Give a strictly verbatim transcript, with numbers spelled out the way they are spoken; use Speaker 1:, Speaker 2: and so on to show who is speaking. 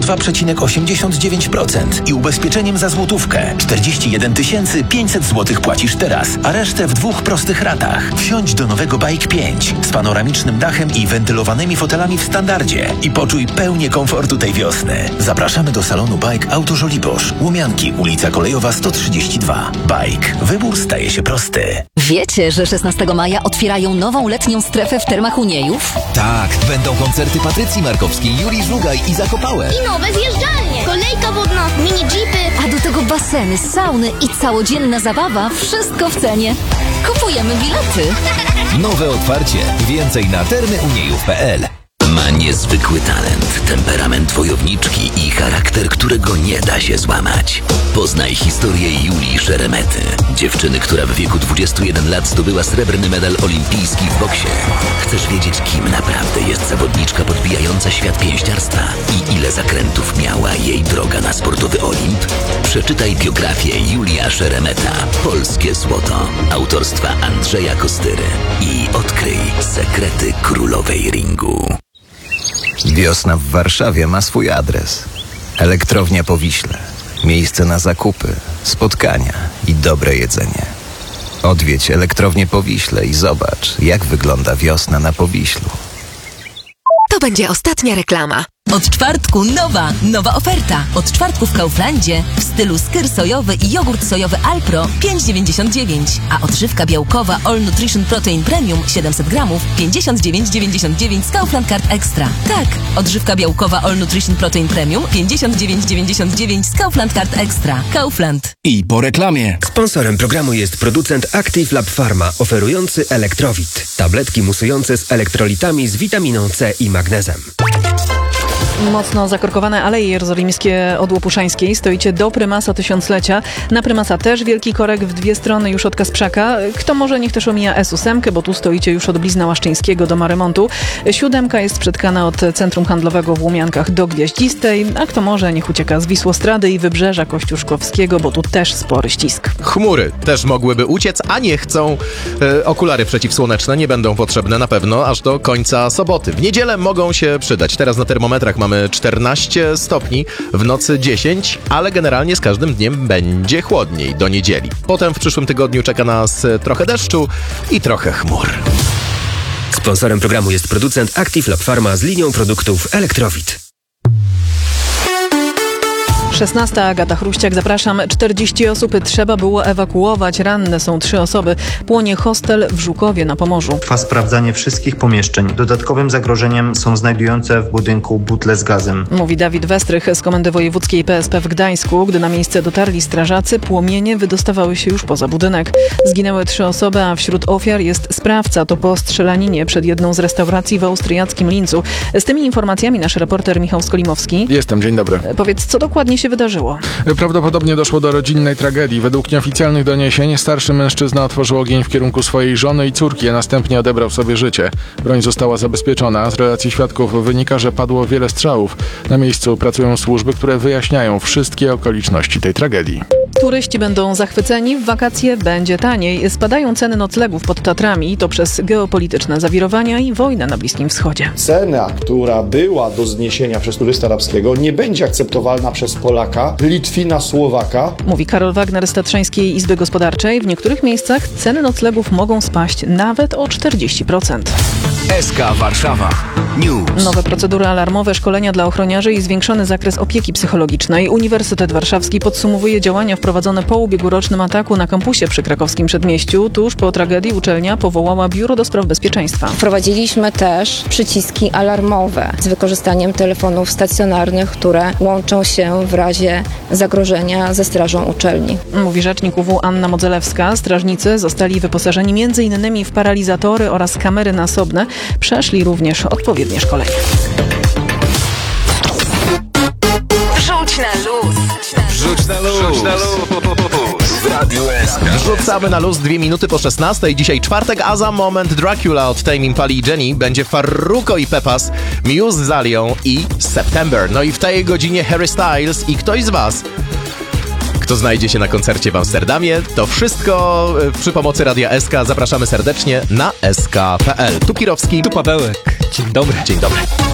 Speaker 1: dwa przecinek osiemdziesiąt dziewięć procent i ubezpieczeniem za złotówkę. czterdzieści jeden tysięcy pięćset złotych płacisz teraz, a resztę w dwóch prostych ratach. Wsiądź do nowego Bike pięć z panoramicznym dachem i wentylowanymi fotelami w standardzie i poczuj pełnię komfortu tej wiosny. Zapraszamy do salonu Bike Auto Żoliborz, Łomianki, ulica Kolejowa sto trzydzieści dwa. Bike. Wybór staje się prosty.
Speaker 2: Wiecie, że szesnastego maja otwierają nową letnią strefę w Termach Uniejów?
Speaker 3: Tak, będą koncerty Patrycji Markowskiej, Julii Żugaj i Zakopałe.
Speaker 4: I nowe zjeżdżalnie, kolejka wodna, mini jeepy.
Speaker 2: A do tego baseny, sauny i całodzienna zabawa. Wszystko w cenie. Kupujemy bilety.
Speaker 3: Nowe otwarcie. Więcej na termy uniejów kropka p l.
Speaker 5: Ma niezwykły talent, temperament wojowniczki i charakter, którego nie da się złamać. Poznaj historię Julii Szeremety, dziewczyny, która w wieku dwudziestu jeden lat zdobyła srebrny medal olimpijski w boksie. Chcesz wiedzieć, kim naprawdę jest zawodniczka podbijająca świat pięściarstwa i ile zakrętów miała jej droga na sportowy Olimp? Przeczytaj biografię Julia Szeremeta, Polskie Złoto, autorstwa Andrzeja Kostyry i odkryj sekrety królowej ringu.
Speaker 6: Wiosna w Warszawie ma swój adres. Elektrownia Powiśle. Miejsce na zakupy, spotkania i dobre jedzenie. Odwiedź Elektrownię Powiśle i zobacz, jak wygląda wiosna na Powiślu.
Speaker 7: To będzie ostatnia reklama.
Speaker 8: Od czwartku nowa, nowa oferta. Od czwartku w Kauflandzie w stylu skyr sojowy i jogurt sojowy Alpro pięć dziewięćdziesiąt dziewięć, a odżywka białkowa All Nutrition Protein Premium siedemset gramów pięćdziesiąt dziewięć dziewięćdziesiąt dziewięć z Kaufland Card Extra. Tak, odżywka białkowa All Nutrition Protein Premium pięćdziesiąt dziewięć dziewięćdziesiąt dziewięć z Kaufland Card Extra. Kaufland.
Speaker 9: I po reklamie.
Speaker 10: Sponsorem programu jest producent Active Lab Pharma, oferujący Elektrowit. Tabletki musujące z elektrolitami z witaminą C i magnezem.
Speaker 11: Mocno zakorkowane Aleje Jerozolimskie od Łopuszańskiej. Stoicie do Prymasa Tysiąclecia. Na Prymasa też wielki korek w dwie strony już od Kasprzaka. Kto może, niech też omija S ósem, bo tu stoicie już od Blizna Łaszczyńskiego do Marymontu. Siódemka jest przetkana od Centrum Handlowego w Łomiankach do Gwiaździstej, a kto może, niech ucieka z Wisłostrady i Wybrzeża Kościuszkowskiego, bo tu też spory ścisk.
Speaker 12: Chmury też mogłyby uciec, a nie chcą. E, okulary przeciwsłoneczne nie będą potrzebne na pewno aż do końca soboty. W niedzielę mogą się przydać. Teraz na termometrach mamy czternaście stopni, w nocy dziesięć, ale generalnie z każdym dniem będzie chłodniej do niedzieli. Potem w przyszłym tygodniu czeka nas trochę deszczu i trochę chmur.
Speaker 10: Sponsorem programu jest producent Active Lab Pharma z linią produktów Elektrowit.
Speaker 11: szesnasta. Agata Chruściak, zapraszam. czterdzieści osób trzeba było ewakuować. Ranne są trzy osoby. Płonie hostel w Żukowie na Pomorzu.
Speaker 13: Trwa sprawdzanie wszystkich pomieszczeń. Dodatkowym zagrożeniem są znajdujące w budynku butle z gazem.
Speaker 11: Mówi Dawid Westrych z Komendy Wojewódzkiej P S P w Gdańsku. Gdy na miejsce dotarli strażacy, płomienie wydostawały się już poza budynek. Zginęły trzy osoby, a wśród ofiar jest sprawca. To po strzelaninie przed jedną z restauracji w austriackim Lincu. Z tymi informacjami nasz reporter Michał Skolimowski.
Speaker 14: Jestem, dzień dobry.
Speaker 11: Powiedz, co dokładnie się wydarzyło?
Speaker 14: Prawdopodobnie doszło do rodzinnej tragedii. Według nieoficjalnych doniesień starszy mężczyzna otworzył ogień w kierunku swojej żony i córki, a następnie odebrał sobie życie. Broń została zabezpieczona. Z relacji świadków wynika, że padło wiele strzałów. Na miejscu pracują służby, które wyjaśniają wszystkie okoliczności tej tragedii.
Speaker 11: Turyści będą zachwyceni, w wakacje będzie taniej. Spadają ceny noclegów pod Tatrami, to przez geopolityczne zawirowania i wojnę na Bliskim Wschodzie.
Speaker 15: Cena, która była do zniesienia przez turysta arabskiego, nie będzie akceptowalna przez Polaka, Litwina, Słowaka.
Speaker 11: Mówi Karol Wagner z Tatrzańskiej Izby Gospodarczej. W niektórych miejscach ceny noclegów mogą spaść nawet o czterdzieści procent.
Speaker 3: S K Warszawa News.
Speaker 11: Nowe procedury alarmowe, szkolenia dla ochroniarzy i zwiększony zakres opieki psychologicznej. Uniwersytet Warszawski podsumowuje działania wprowadzone po ubiegłorocznym ataku na kampusie przy krakowskim Przedmieściu. Tuż po tragedii uczelnia powołała Biuro do Spraw Bezpieczeństwa.
Speaker 16: Wprowadziliśmy też przyciski alarmowe z wykorzystaniem telefonów stacjonarnych, które łączą się w razie zagrożenia ze strażą uczelni.
Speaker 11: Mówi rzecznik U W Anna Modzelewska. Strażnicy zostali wyposażeni między innymi w paralizatory oraz kamery nasobne. Przeszli również odpowiednie szkolenie.
Speaker 7: Wrzuć na luz.
Speaker 3: Wrzuć na luz. Wrzuć na luz. W Radiu S K.
Speaker 12: Wrzucamy na luz dwie minuty po szesnastej. Dzisiaj czwartek, a za moment Dracula od Tame Impali i Jenny. Będzie Farruko i Pepas, Muse z Alią i September. No i w tej godzinie Harry Styles i ktoś z was, kto znajdzie się na koncercie w Amsterdamie. To wszystko przy pomocy Radia S K. Zapraszamy serdecznie na S K kropka P L. Tu Kirowski.
Speaker 17: Tu Pawełek. Dzień dobry.
Speaker 12: Dzień dobry.